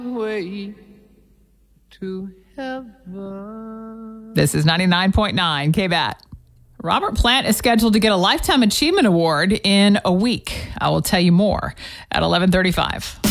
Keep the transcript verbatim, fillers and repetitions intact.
way to heaven. This is ninety-nine point nine K B A T. Robert Plant is scheduled to get a Lifetime Achievement Award in a week. I will tell you more at eleven thirty-five.